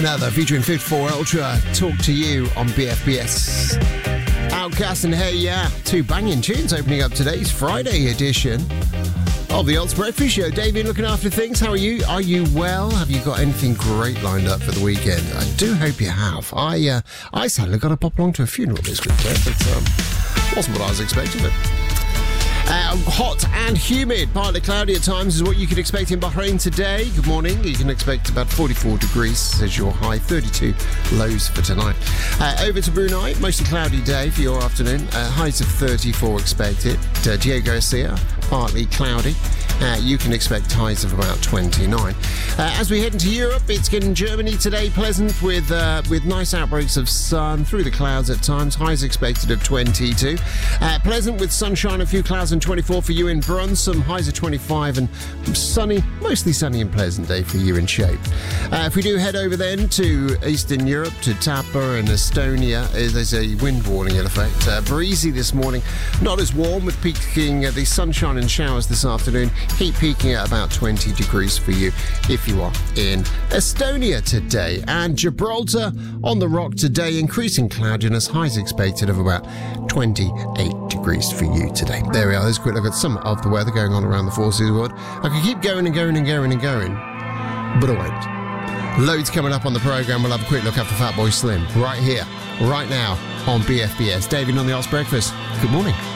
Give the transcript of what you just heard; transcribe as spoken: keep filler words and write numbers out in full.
Another featuring fifty-four Ultra, Talk to You on B F B S. Outcast and Hey Yeah, two banging tunes opening up today's Friday edition of the Odds Breakfast Show. David, looking after things. How are you? Are you well? Have you got anything great lined up for the weekend? I do hope you have. I uh, I sadly got to pop along to a funeral this weekend, but um, wasn't what I was expecting. But Uh, hot and humid, partly cloudy at times is what you can expect in Bahrain today. Good morning. You can expect about forty-four degrees as your high, thirty-two lows for tonight. Uh, over to Brunei, mostly cloudy day for your afternoon. Uh, highs of thirty-four expected. Uh, Diego Garcia, partly cloudy. Uh, you can expect highs of about twenty-nine. Uh, as we head into Europe, it's in Germany today, pleasant with uh, with nice outbreaks of sun through the clouds at times. Highs expected of twenty-two. Uh, pleasant with sunshine, a few clouds and twenty-four for you in Brunsum. Highs of twenty-five and sunny, mostly sunny and pleasant day for you in Shape. Uh, if we do head over then to Eastern Europe, to Tapa and Estonia, uh, there's a wind warning in effect. Uh, breezy this morning, not as warm, with peaking uh, the sunshine and showers this afternoon. Heat peaking at about twenty degrees for you if you are in Estonia today. And Gibraltar on the rock today, increasing cloudiness, highs expected of about twenty-eight degrees for you today. There we are. Let's quick look at some of the weather going on around the Four Seas world. I could keep going and going and going and going, but I won't. Loads coming up on the programme. We'll have a quick look after Fatboy Slim right here, right now on B F B S. David on the Odds Breakfast. Good morning.